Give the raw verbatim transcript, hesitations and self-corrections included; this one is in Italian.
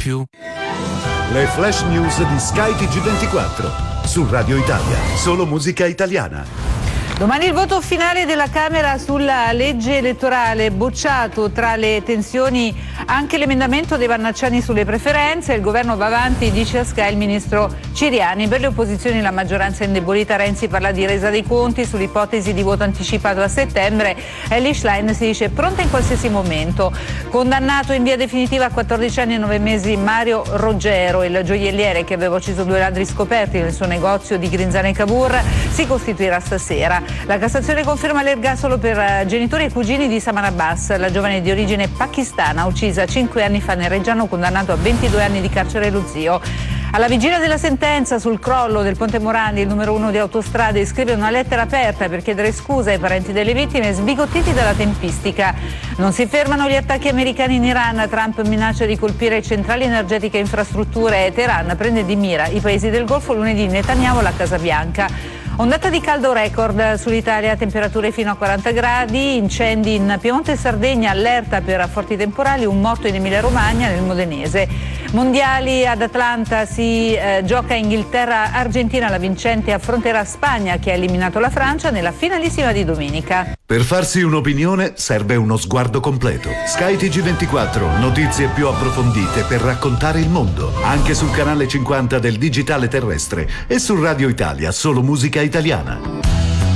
più. Le flash news di Sky T G ventiquattro su Radio Italia, solo musica italiana. Domani il voto finale della Camera sulla legge elettorale, bocciato tra le tensioni anche l'emendamento dei Vannacciani sulle preferenze. Il governo va avanti, dice a Sky il ministro Ciriani. Per le opposizioni la maggioranza è indebolita, Renzi parla di resa dei conti sull'ipotesi di voto anticipato a settembre. Elly Schlein si dice pronta in qualsiasi momento. Condannato in via definitiva a quattordici anni e nove mesi Mario Roggero, il gioielliere che aveva ucciso due ladri scoperti nel suo negozio di Grinzane Cavour, si costituirà stasera. La Cassazione conferma l'ergastolo per genitori e cugini di Saman Abbas, la giovane di origine pakistana uccisa cinque anni fa nel Reggiano, condannato a ventidue anni di carcere lo zio. Alla vigilia della sentenza sul crollo del Ponte Morandi, il numero uno di Autostrade scrive una lettera aperta per chiedere scusa ai parenti delle vittime sbigottiti dalla tempistica. Non si fermano gli attacchi americani in Iran, Trump minaccia di colpire centrali energetiche e infrastrutture e Teheran prende di mira i paesi del Golfo, lunedì Netanyahu alla Casa Bianca. Ondata di caldo record sull'Italia, temperature fino a quaranta gradi, incendi in Piemonte e Sardegna, allerta per forti temporali, un morto in Emilia Romagna, nel Modenese. Mondiali ad Atlanta, si eh, gioca Inghilterra-Argentina, la vincente affronterà Spagna che ha eliminato la Francia nella finalissima di domenica. Per farsi un'opinione serve uno sguardo completo. Sky T G ventiquattro, notizie più approfondite per raccontare il mondo, anche sul canale cinquanta del digitale terrestre e su Radio Italia, solo musica italiana.